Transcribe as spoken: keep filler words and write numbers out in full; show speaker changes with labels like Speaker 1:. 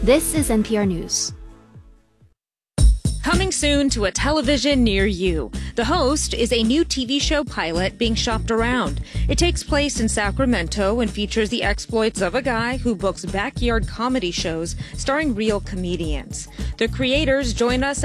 Speaker 1: This is N P R News.
Speaker 2: Coming soon to a television near you. The Host is a new T V show pilot being shopped around. It takes place in Sacramento and features the exploits of a guy who books backyard comedy shows starring real comedians. The creators join us